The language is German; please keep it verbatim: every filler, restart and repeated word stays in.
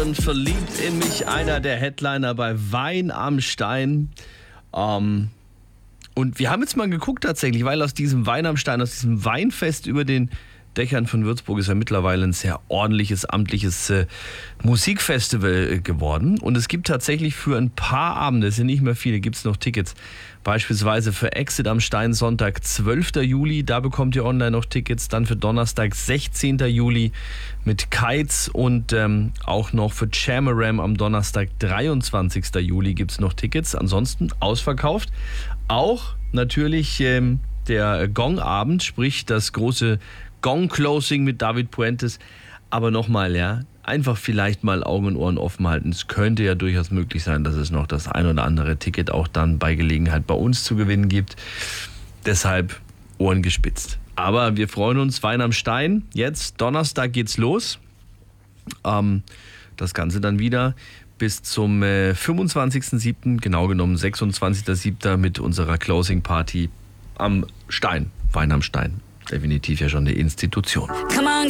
Verliebt in mich, einer der Headliner bei Wein am Stein. Ähm, und wir haben jetzt mal geguckt tatsächlich, weil aus diesem Wein am Stein, aus diesem Weinfest über den Dächern von Würzburg ist ja mittlerweile ein sehr ordentliches, amtliches äh, Musikfestival äh, geworden. Und es gibt tatsächlich für ein paar Abende, es sind nicht mehr viele, gibt es noch Tickets. Beispielsweise für Exit am Stein Sonntag, zwölfter Juli, da bekommt ihr online noch Tickets. Dann für Donnerstag, sechzehnter Juli mit Kites und ähm, auch noch für Chamaram am Donnerstag, dreiundzwanzigster Juli gibt es noch Tickets. Ansonsten ausverkauft. Auch natürlich ähm, der Gong-Abend, sprich das große Gong-Closing mit David Puentes. Aber nochmal, ja, einfach vielleicht mal Augen und Ohren offen halten. Es könnte ja durchaus möglich sein, dass es noch das ein oder andere Ticket auch dann bei Gelegenheit bei uns zu gewinnen gibt. Deshalb Ohren gespitzt. Aber wir freuen uns, Wein am Stein. Jetzt, Donnerstag geht's los. Ähm, das Ganze dann wieder bis zum äh, fünfundzwanzigsten siebten, genau genommen sechsundzwanzigsten siebten mit unserer Closing Party am Stein. Wein am Stein. Definitiv ja schon eine Institution. Come on,